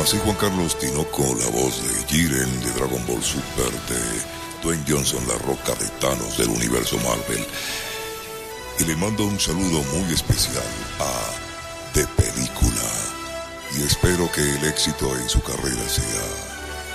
Así Juan Carlos Tinoco, la voz de Jiren de Dragon Ball Super, de Dwayne Johnson, la roca de Thanos del universo Marvel. Y le mando un saludo muy especial a De Película. Y espero que el éxito en su carrera sea